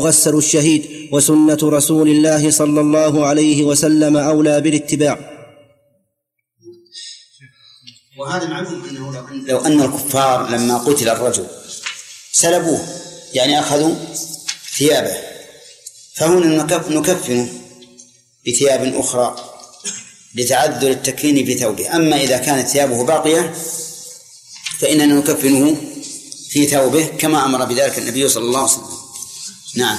يغسل الشهيد، وسنة رسول الله صلى الله عليه وسلم أولى بالاتباع. وهذا معلوم أنه لو أن الكفار لما قتل الرجل سلبوه، يعني أخذوا ثيابه، فهنا نكفنه بثياب أخرى لتعذر التكفين بثوبه. أما إذا كانت ثيابه باقية فإننا نكفنه في ثوبه كما أمر بذلك النبي صلى الله عليه وسلم. نعم.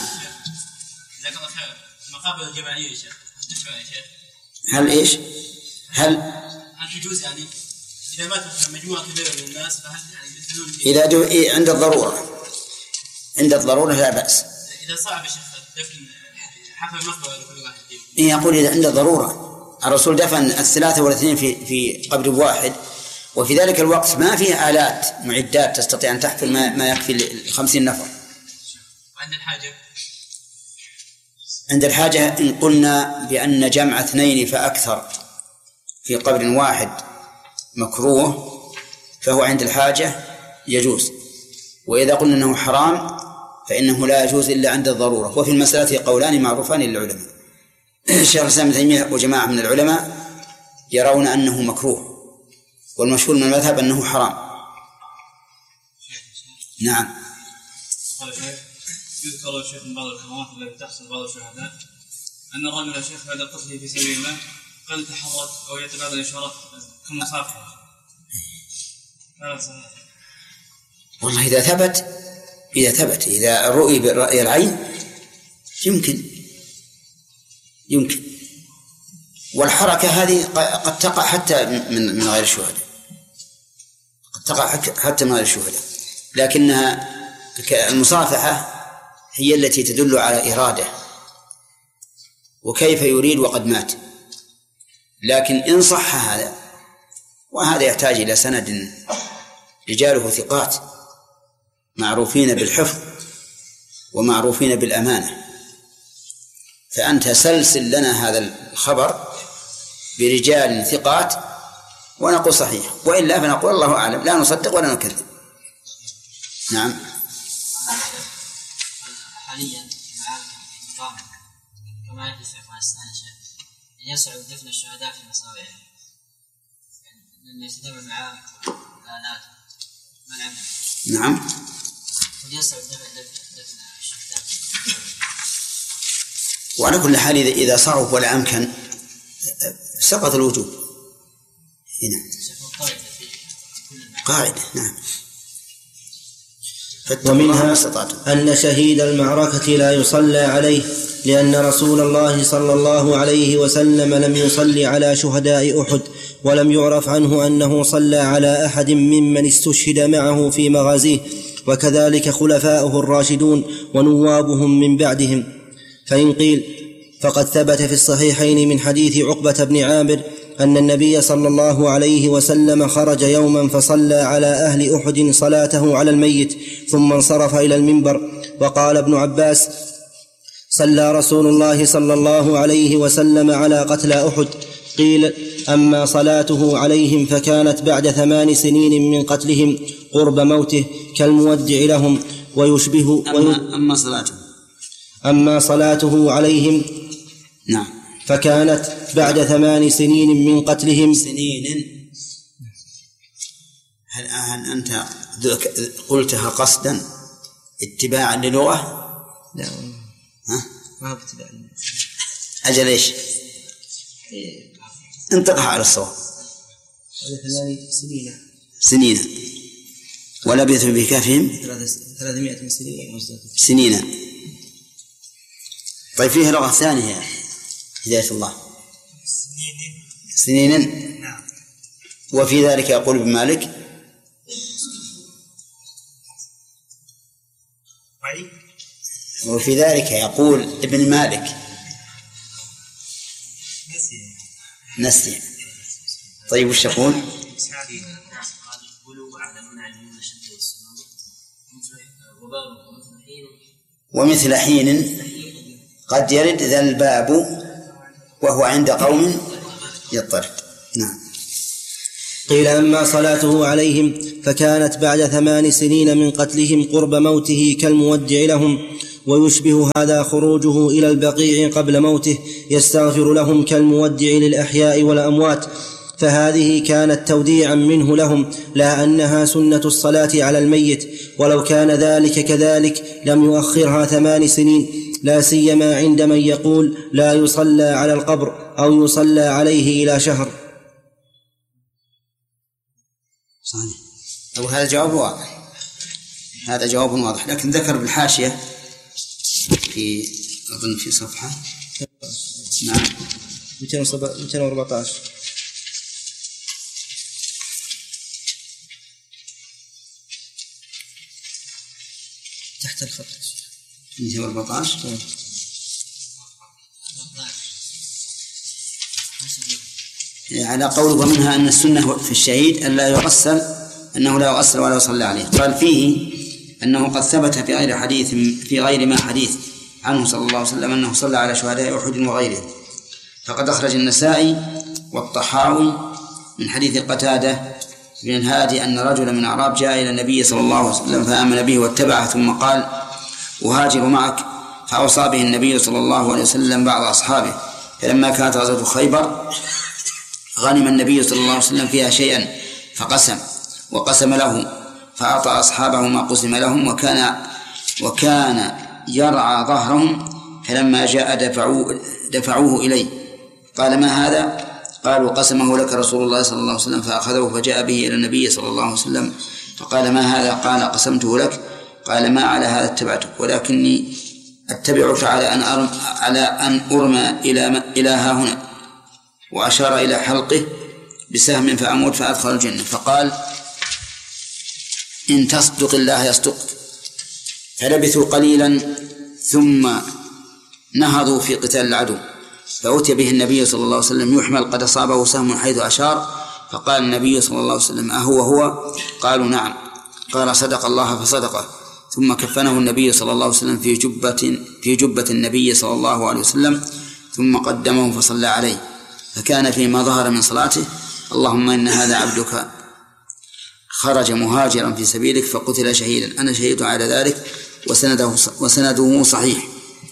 المقابر الجماعية يا شيخ تشمل يا شيخ؟ هل إيش؟ هل تجوز يعني إذا مات مجموعة كبيرة من الناس فهل يعني إذا عند الضرورة لا بأس. إذا صعب يا شيخ دفن حفل المقبرة لكل واحد يقول إذا عند الضرورة. الرسول دفن 33 في قبر واحد، وفي ذلك الوقت ما فيه آلات معدات تستطيع أن تحفل ما يكفي 50 نفر. عند الحاجة إن قلنا بأن جمع 2 فأكثر في قبر واحد مكروه فهو عند الحاجة يجوز، وإذا قلنا أنه حرام فإنه لا يجوز إلا عند الضرورة. وفي المسألة قولان معروفان للعلماء. الشيخ الإسلام ابن تيمية وجماعة من العلماء يرون أنه مكروه، والمشهور من المذهب أنه حرام. نعم. يذكر الشيخ من بعض الكرامات التي تحصل بعض الشهداء أن الرجل الشيخ بعد قتله في سبيل الله قد يتحرك أو يتبادل إشارات كمصافحة. والله إذا ثبت إذا رؤي برأي العين يمكن. والحركة هذه قد تقع حتى من غير الشهداء، لكنها المصافحة هي التي تدل على إرادة، وكيف يريد وقد مات. لكن إن صح هذا، وهذا يحتاج إلى سند رجاله ثقات معروفين بالحفظ ومعروفين بالأمانة، فأنت سلسل لنا هذا الخبر برجال ثقات ونقول صحيح، وإلا فنقول الله أعلم، لا نصدق ولا نكذب. نعم. حاليا مع كما يجلس في أفغانستان أن يصعب دفن الشهداء في مصابيحهم، لأن يتدمر معاه الآلات ملعب. نعم. ويصعب دفن الشهداء. وعلى كل حال إذا صعب ولا أمكن سقط الوجوب هنا قاعدة. نعم. ومنها أن شهيد المعركة لا يصلى عليه، لأن رسول الله صلى الله عليه وسلم لم يصلي على شهداء أحد، ولم يعرف عنه أنه صلى على أحد ممن استشهد معه في مغازيه، وكذلك خلفاؤه الراشدون ونوابهم من بعدهم. فإن قيل فقد ثبت في الصحيحين من حديث عقبة بن عامر أن النبي صلى الله عليه وسلم خرج يوما فصلى على أهل أحد صلاته على الميت، ثم انصرف إلى المنبر. وقال ابن عباس: صلى رسول الله صلى الله عليه وسلم على قتلى أحد. قيل: أما صلاته عليهم فكانت بعد 8 سنين من قتلهم قرب موته كالمودع لهم، ويشبه أما صلاته عليهم نعم فكانت بعد 8 سنين من قتلهم. هل أنت قلتها قصدا اتباعا للغة؟ لا ما هو اتباعا. أجل إيش؟ انطقها على الصواب. 8 سنين ولبثوا بكهفهم 300 سنين. طيب فيها لغة ثانية هداية الله. سنين. نعم. وفي ذلك يقول ابن مالك: وفي ذلك يقول ابن مالك نسي. طيب وش يقول؟ ومثل حين قد يرد ذا الباب وهو عند قوم يضطرب. نعم. قيل: أما صلاته عليهم فكانت بعد 8 سنين من قتلهم قرب موته كالمودع لهم، ويشبه هذا خروجه إلى البقيع قبل موته يستغفر لهم كالمودع للأحياء والأموات، فهذه كانت توديعا منه لهم، لا أنها سنة الصلاة على الميت، ولو كان ذلك كذلك لم يؤخرها 8 سنين، لا سيما عند من يقول لا يصلى على القبر أو يصلى عليه إلى شهر. صحيح. وهذا جواب واضح، هذا جواب واضح، لكن ذكر بالحاشية في أظن في صفحة 214 تحت الخط 214 على قوله ومنها أن السنة في الشهيد أن لا يغسل، أنه لا يغسل ولا يصلى عليه. قال فيه أنه قد ثبت في غير ما حديث عنه صلى الله عليه وسلم أنه صلى على شهداء أحد وغيره، فقد أخرج النسائي والطحاوي من حديث قتادة بن الهادي أن رجلا من أعراب جاء إلى النبي صلى الله عليه وسلم فآمن به واتبعه، ثم قال أهاجر معك، فأوصى به النبي صلى الله عليه وسلم بعض أصحابه، فلما كانت غزوة خيبر غنم النبي صلى الله عليه وسلم فيها شيئا وقسم له، فأعطى أصحابه ما قسم لهم، وكان يرعى ظهرهم، فلما جاء دفعوه إليه. قال ما هذا؟ قالوا قسمه لك رسول الله صلى الله عليه وسلم، فأخذه فجاء به إلى النبي صلى الله عليه وسلم فقال ما هذا؟ قال قسمته لك. قال ما على هذا اتبعتك، ولكني أتبعك على أن أرمى إلى ها هنا، وأشار إلى حلقه بسهم فأموت فأدخل الجنة. فقال إن تصدق الله يصدقك. فلبثوا قليلا ثم نهضوا في قتال العدو، فأتي به النبي صلى الله عليه وسلم يحمل قد أصابه سهم حيث أشار، فقال النبي صلى الله عليه وسلم أهو؟ قالوا نعم. قال صدق الله فصدقه. ثم كفنه النبي صلى الله عليه وسلم في جبة النبي صلى الله عليه وسلم، ثم قدمه فصلى عليه، فكان فيما ظهر من صلاته اللهم إن هذا عبدك خرج مهاجرا في سبيلك فقتل شهيدا، أنا شهيد على ذلك. وسنده صحيح،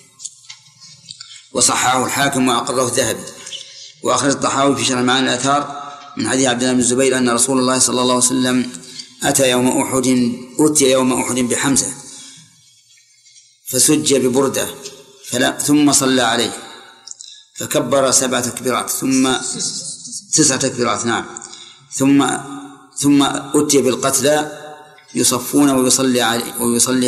وصححه الحاكم وأقره الذهبي. وأخرج الطحاوي في شرح معاني الآثار من حديث عبد الله بن الزبير أن رسول الله صلى الله عليه وسلم أتي يوم أحد بحمزة فسج ببردة ثم صلى عليه فكبر 7 تكبيرات ثم 9 تكبيرات نعم، ثم أتي بالقتلى يصفون ويصلي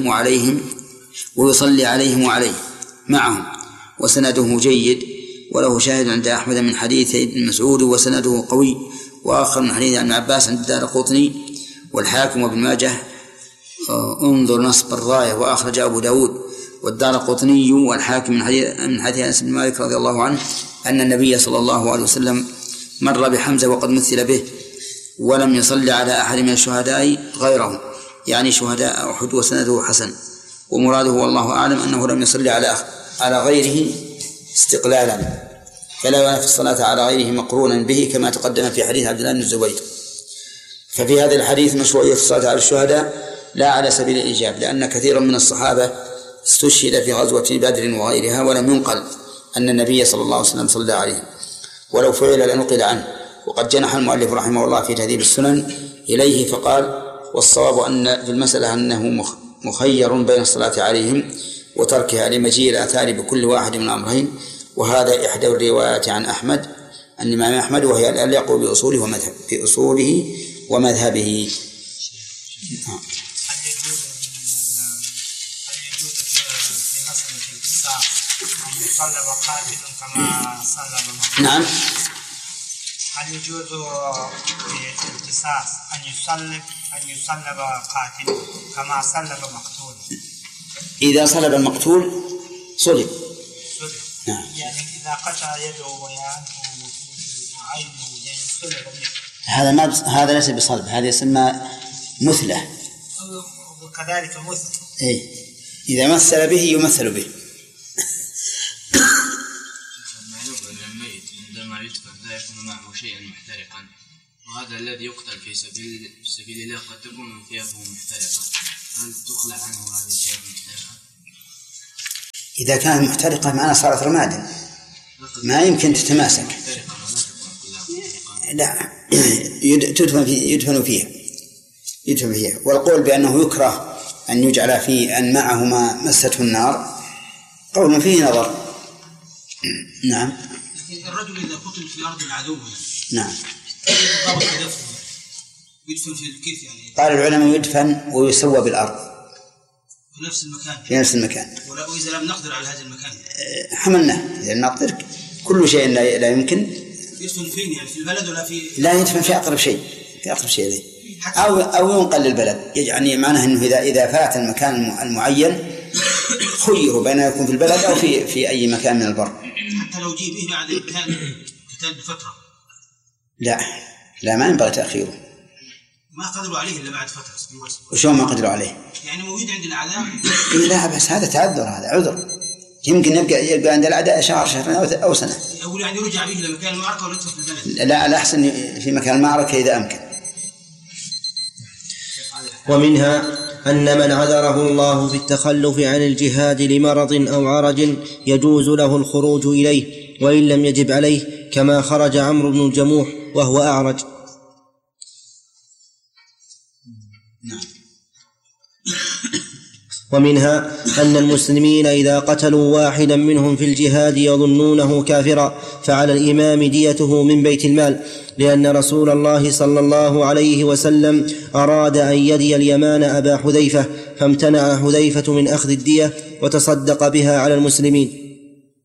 عليهم وعليه معهم. وسنده جيد، وله شاهد عند أحمد من حديث ابن مسعود، وسنده قوي، وآخر من حديث ابن عباس عند الدارقطني والحاكم وابن ماجه انظر نصب الراية، وأخرج أبو داود والدارقطني والحاكم من حديث أنس بن مالك رضي الله عنه أن النبي صلى الله عليه وسلم مر بحمزة وقد مثل به ولم يصلي على أحد من الشهداء غيره، يعني شهداء أحد. وسنده حسن، ومراده والله أعلم أنه لم يصلي على غيره استقلالا، فلا ينافي الصلاة على غيره مقرونا به كما تقدم في حديث عبد الله بن الزبير. ففي هذا الحديث مشروعية الصلاة على الشهداء لا على سبيل الإيجاب، لأن كثيرا من الصحابة استشهد في غزوة بدر وغيرها ولم ينقل أن النبي صلى الله عليه وسلم صلى عليه، ولو فعل لنقل عنه. وقد جنح المؤلف رحمه الله في تهذيب السنن إليه فقال والصواب أن في المسألة أنه مخير بين الصلاة عليهم وتركها لمجيء الآثار بكل واحد من الأمرين، وهذا إحدى الروايات عن أحمد الإمام أحمد، وهي الأليق بأصوله ومذهبه. نعم. هل يجوز في القصاص أن يصلب قاتل كما صلب مقتول؟ إذا صلب المقتول صلب. نعم. يعني إذا قطع يده وعينه يعني صلب. هذا ليس بصلب، هذا يسمى مثلة. وكذلك مثل. إيه، إذا مثل به يمثل به. لا يكون معه شيئا محترقا، وهذا الذي يقتل في سبيل الله قد تكون ثيابه محترقة، هل تخلع عنه هذه الثياب المحترقة؟ إذا كانت محترقة معنا صارت رمادا ما يمكن تتماسك. لا يدفن فيها. والقول بأنه يكره أن يجعل في أن معهما مسته النار قول فيه نظر. نعم. الرجل إذا قتل في أرض العدو نعم يدفن في الكيف يعني. قال العلماء يدفن ويسوى بالأرض في نفس المكان. وإذا لم نقدر على هذا المكان حملناه. إذا نقدر كل شيء لا يمكن يدفن فين يعني في البلد ولا في لا يدفن في أقرب شيء ليه. أو ينقل للبلد. يعني معناه أنه إذا فات المكان المعين خيروا بين يكون في البلد أو في أي مكان من البر. حتى لو جيء به بعد قتال بفترة لا ما ينبغي تأخيره. ما قدروا عليه إلا بعد فترة. وشو ما قدروا عليه يعني موجود عند الأعداء. لا بس هذا تعذر، هذا عذر. يمكن يبقى عند الأعداء شهرين أو سنة. أو يعني يرجع به إلى مكان المعركة ولا في البلد. لا الأحسن في مكان المعركة إذا أمكن. ومنها أن من عذره الله في التخلف عن الجهاد لمرض أو عرج يجوز له الخروج إليه وإن لم يجب عليه، كما خرج عمرو بن الجموح وهو أعرج. ومنها أن المسلمين إذا قتلوا واحدا منهم في الجهاد يظنونه كافرا فعلى الإمام ديته من بيت المال، لأن رسول الله صلى الله عليه وسلم أراد أن يدي اليمان أبا حذيفة فامتنع حذيفة من أخذ الدية وتصدق بها على المسلمين.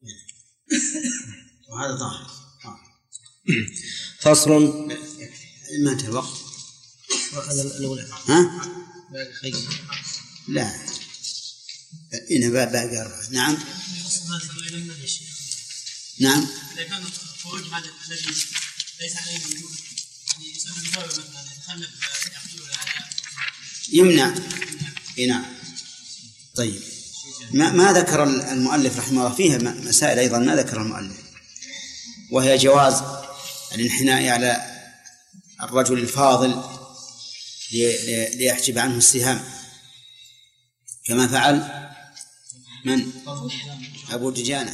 وهذا ظاهر. فصل. ما انتهى الوقت؟ وهذا الأولى. لا إنه باقي 4. نعم. نعم. إذا كان الخروج هذا الذي ليس عليه وجوب يعني يسبب ضرر مثلا يتخلف يقتل الأعداء يمنع. نعم. طيب ما ذكر المؤلف رحمه الله فيها مسائل أيضا ما ذكر المؤلف، وهي جواز الانحناء على الرجل الفاضل ليحجب عنه السهام كما فعل من؟ أبو دجانة.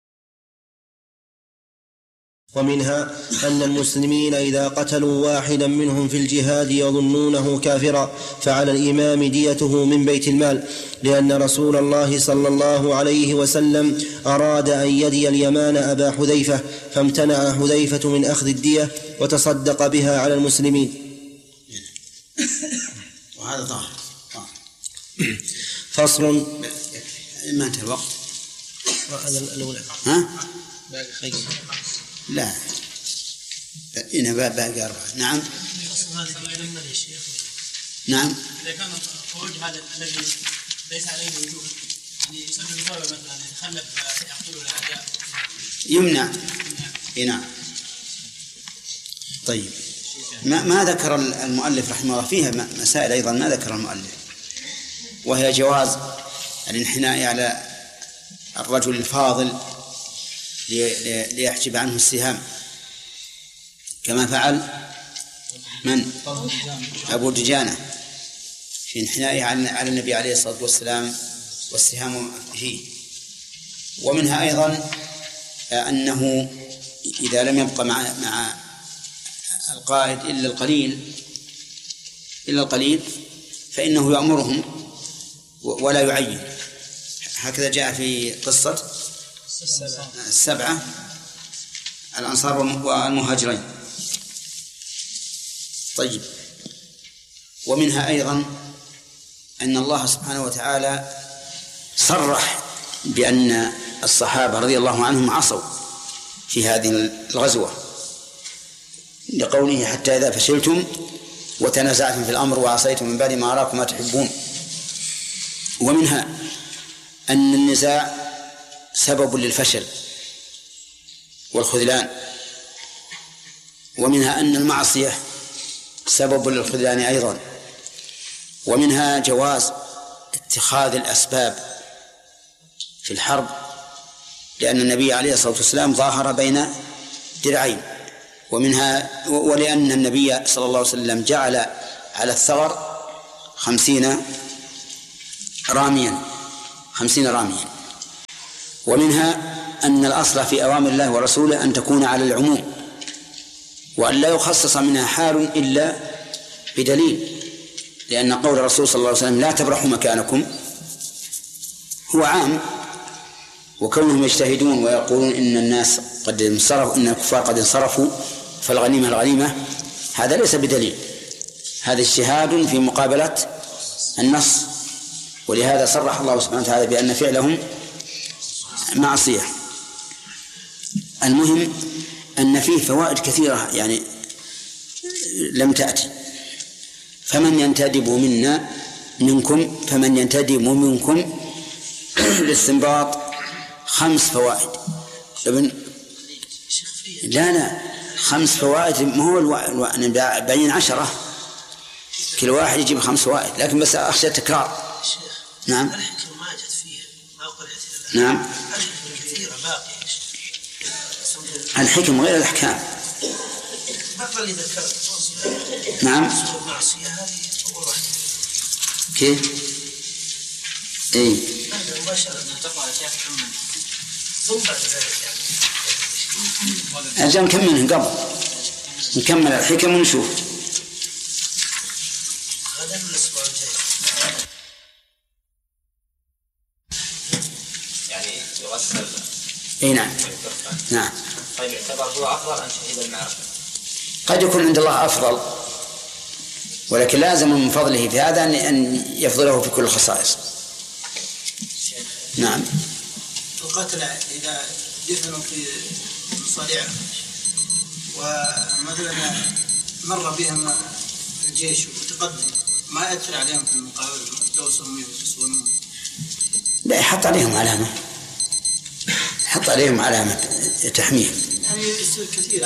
ومنها أن المسلمين إذا قتلوا واحدا منهم في الجهاد يظنونه كافرا فعلى الإمام ديته من بيت المال، لأن رسول الله صلى الله عليه وسلم أراد أن يدي اليمان أبا حذيفة فامتنع حذيفة من أخذ الدية وتصدق بها على المسلمين. وهذا ظاهر. فصل. ما انتهى الوقت؟ وهذا الأولى. لا إنه باقي 4. نعم. نعم. إذا كان الخروج هذا الذي ليس عليه وجوب يعني يسبب ضرر مثلا يتخلف يقتل الأعداء يمنع. نعم. طيب ما ذكر المؤلف رحمه الله فيها مسائل أيضا ما ذكر المؤلف، وهي جواز الانحناء على الرجل الفاضل ليحجب عنه السهام كما فعل من؟ أبو دجانة في انحنائه على النبي عليه الصلاة والسلام والسهام فيه. ومنها أيضا أنه إذا لم يبقى مع القائد إلا القليل فإنه يأمرهم ولا يعين. هكذا جاء في قصة 7 الأنصار والمهاجرين. طيب ومنها أيضا أن الله سبحانه وتعالى صرح بأن الصحابة رضي الله عنهم عصوا في هذه الغزوة لقوله حتى إذا فشلتم وتنازعتم في الأمر وعصيتم من بعد ما أراكم ما تحبون. ومنها أن النزاع سبب للفشل والخذلان، ومنها أن المعصية سبب للخذلان أيضا. ومنها جواز اتخاذ الأسباب في الحرب، لأن النبي عليه الصلاة والسلام ظاهر بين درعين. ومنها ولأن النبي صلى الله عليه وسلم جعل على الثغر 50 راميا. ومنها أن الأصل في أوامر الله ورسوله أن تكون على العموم، وأن لا يخصص منها حال إلا بدليل، لأن قول الرسول صلى الله عليه وسلم لا تبرحوا مكانكم هو عام، وكونهم يجتهدون ويقولون إن الناس قد انصرفوا، إن الكفار قد انصرفوا فالغنيمة الغنيمة، هذا ليس بدليل، هذا اجتهاد في مقابلة النص. ولهذا صرح الله سبحانه وتعالى بأن فعلهم معصية. المهم أن فيه فوائد كثيرة يعني لم تأتي. فمن ينتدب منكم للاستنباط 5 فوائد. لا 5 فوائد، ما هو بين 10، كل واحد يجيب 5 فوائد، لكن بس أخشى التكرار. نعم. الحكم ما جت فيها، ما قرأت. نعم. الحكم كثيرة باقية. الحكم غير الأحكام. بعض اللي ذكرت. نعم. المعصية هذه أول واحدة. كيف؟ إيه. هذا مباشرة تقع شيخ محمد. ثم بعد ذلك يعني. أجل نكمل الحكم ونشوف. غدا الأسبوع الجاي. يعني يغسل. اي نعم. نعم. طيب يعتبر هو أفضل أم شهيد المعركة؟ قد يكون عند الله أفضل، ولكن لازم من فضله في هذا أن يفضله في كل الخصائص. نعم. القتلى إذا دفنوا في مصارعهم ومثلا مر بهم الجيش وتقدم، ما يأثر عليهم في المقابل دوسهم ويسونهم؟ لا، يحط عليهم علامة تحميل. يعني يصير كثير.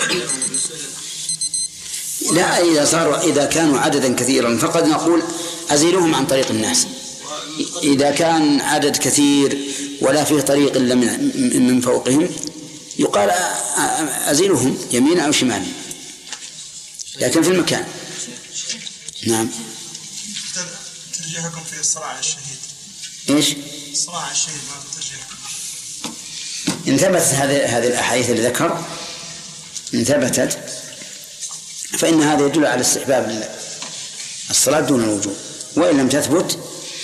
لا، إذا كانوا عددا كثيرا فقد نقول أزيلهم عن طريق الناس. إذا كان عدد كثير ولا فيه طريق إلا من فوقهم يقال أزيلهم يمينا أو شمالا، لكن في المكان. نعم. ترجيحكم في الصراع على الشهيد؟ إيش؟ الصراع على الشهيد ما ترجيحكم؟ إن ثبتت هذه الأحاديث اللي ذكر، إن ثبتت فإن هذا يدل على استحباب الصلاة دون الوجوب، وإن لم تثبت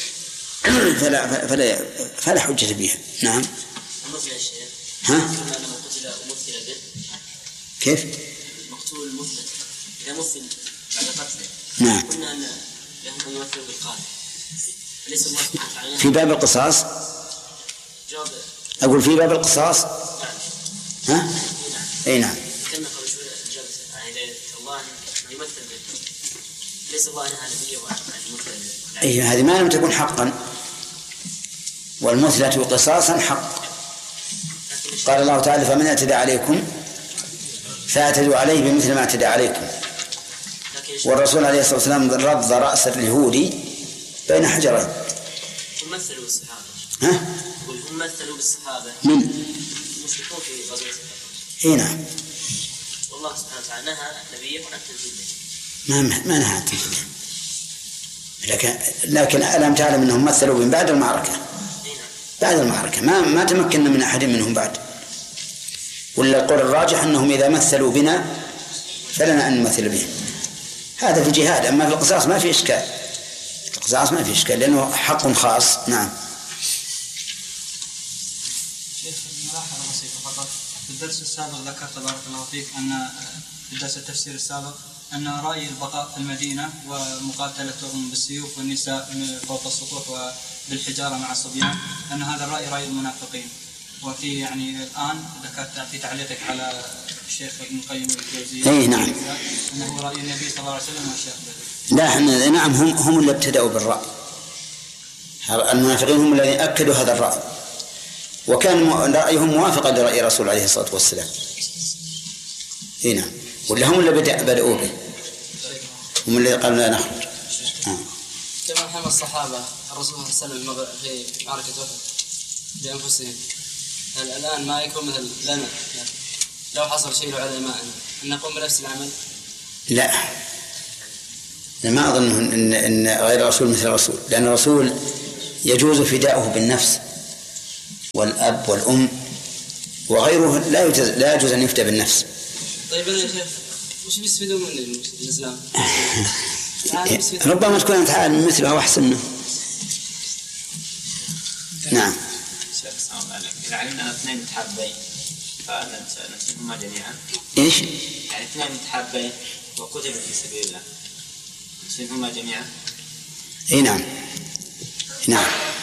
فلا حجة بها. نعم. المثل يا شيخ. ها؟ كما لما قتل مثل به. كيف؟ المقتول المثل إذا مثل بعد قتله. نعم. قلنا أن لهم أن يمثلوا بالقاتل. ليس الله سبحانه وتعالى. في باب القصاص. جواب. أقول في باب القصاص. نعم. ها؟ أي نعم. كما قبل شوية جاب عن الله أن يمثل به. ليس الله نهى نبيه عن المثل. أي هذه ما لم تكن حقا، والمثلة قصاصا حق. قال الله تعالى فمن اعتدى عليكم فاعتدوا عليه بمثل ما اعتدى عليكم. والرسول عليه الصلاة والسلام رض رأس اليهودي بين حجرين. هم مثلوا بالصحابة. ها؟ هم مثلوا بالصحابة. من؟ المشركون في غزوة أحد. اي نعم. والله سبحانه وتعالى نهى نبيه عن التمثيل به. ما نهى عن التمثيل به. لكن ألم تعلم أنهم مثلوا من بعد المعركة؟ بعد المعركة ما تمكنا من أحد منهم بعد. ولا القول الراجح أنهم إذا مثلوا بنا فلنا أن نمثل بهم. هذا في الجهاد. أما في القصاص ما في إشكال، القصاص ما في إشكال لأنه حق خاص. نعم. شيخ ملاحظة بسيطة فقط. في الدرس السابق ذكرت بارك الله فيك أن في درس التفسير السابق أن رأي البقاء في المدينة ومقاتلتهم بالسيوف والنساء فوق السطوح وبالحجارة مع الصبيان أن هذا الرأي رأي المنافقين. وفي يعني الآن ذكرت في تعليقك على الشيخ ابن القيم الجوزية. أي نعم. أنه رأي النبي صلى الله عليه وسلم والشيخ لا نعم هم اللي ابتدأوا بالرأي. المنافقين هم الذين أكدوا هذا الرأي، وكان رأيهم موافقا لرأي الرسول عليه الصلاة والسلام. اي نعم. ولا هم اللي بدأوا به، هم اللي قالوا لا نخرج. كما حمى الصحابة الرسول صلى الله عليه وسلم في معركة أحد بأنفسهم، الآن ما يكون مثل لنا لو حصل شيء علماء أن نقوم بنفس العمل؟ لا، ما أظن أن غير الرسول مثل الرسول، لأن الرسول يجوز فداؤه بالنفس والأب والأم وغيره لا يجوز أن يفتى بالنفس. طيب أنا يا شيخ وش بيستفيدون من الإسلام؟ ربما تكون أنت عالم مثله أو أحسن منه. نعم. إذا علمنا اثنين متحابين فنسلمهما جميعا. إيش؟ يعني اثنين متحابين وقتلوا في سبيل الله نسلمهما جميعا. إيه نعم. نعم.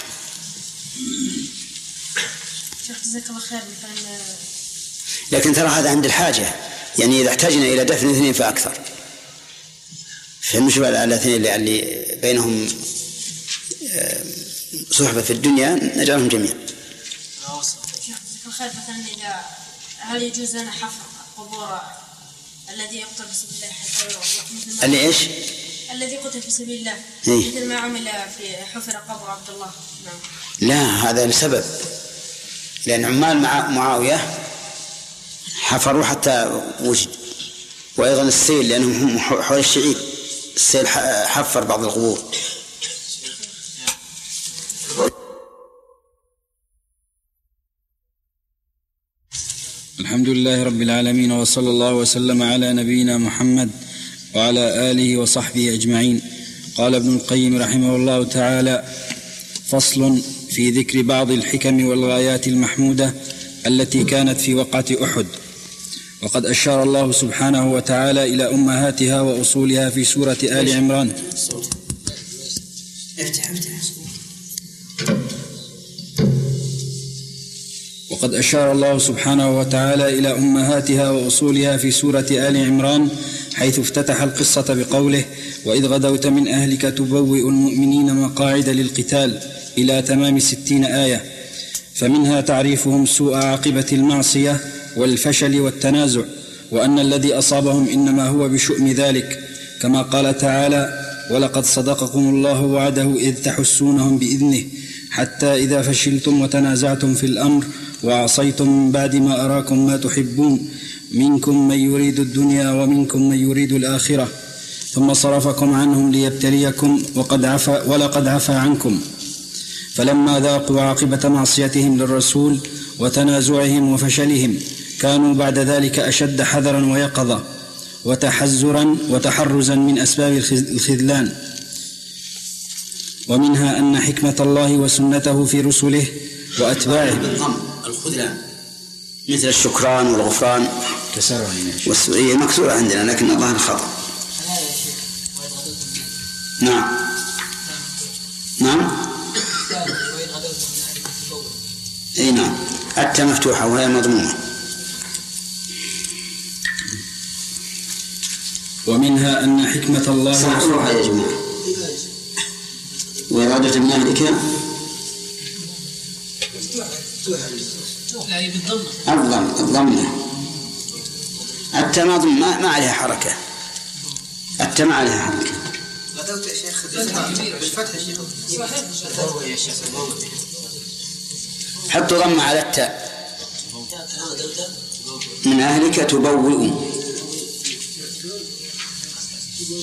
شيخ جزاك الله خير. مثلا لكن ترى هذا عند الحاجة، يعني إذا احتاجنا إلى دفن اثنين فأكثر، فالمشبه على الاثنين اللي بينهم صحبة في الدنيا نجعلهم جميعا. شيخ جزاك الله خير. مثلا إذا هل يجوز لنا حفر قبور الذي يقتل في سبيل الله حتى اللي إيش؟ الذي قتل في سبيل الله مثل ما عمل في حفر قبر عبد الله؟ نعم. لا، هذا لسبب، لأن عمال معاوية حفروا حتى وجد، وأيضا السيل لأنهم حول الشعيب، السيل حفر بعض القبور. الحمد لله رب العالمين، وصلى الله وسلم على نبينا محمد وعلى آله وصحبه أجمعين. قال ابن القيم رحمه الله تعالى: فصل في ذكر بعض الحكم والغايات المحمودة التي كانت في وقعة أحد. وقد أشار الله سبحانه وتعالى إلى أمهاتها وأصولها في سورة آل عمران. وقد أشار الله سبحانه وتعالى إلى أمهاتها وأصولها في سورة آل عمران، حيث افتتح القصة بقوله: وإذ غدوت من أهلك تبوئ المؤمنين مقاعد للقتال، إلى تمام 60 آية. فمنها تعريفهم سوء عاقبة المعصية والفشل والتنازع، وأن الذي أصابهم إنما هو بشؤم ذلك، كما قال تعالى: ولقد صدقكم الله وعده إذ تحسونهم بإذنه حتى إذا فشلتم وتنازعتم في الأمر وعصيتم من بعد ما أراكم ما تحبون منكم من يريد الدنيا ومنكم من يريد الآخرة ثم صرفكم عنهم ليبتليكم ولقد عفا عنكم. فلما ذاقوا عاقبة معصيتهم للرسول وتنازعهم وفشلهم كانوا بعد ذلك أشد حذرا ويقظة وتحرزا من أسباب الخذلان. ومنها أن حكمة الله وسنته في رسله وأتباعه الخذلان مثل الشكران والغفران والسؤية مكسورة عندنا، لكن الظاهر خطأ. نعم نعم اي نعم، التاء مفتوحة وهي مضمومة. ومنها أن حكمة الله صحيح يا جماعة. وإرادة من أهلك الضمة التاء ما عليها حركة، التاء ما عليها حركة. غدوت يا شيخ بالفتح يا شيخ. حطوا ضمة على التاء. من أهلك تبوئ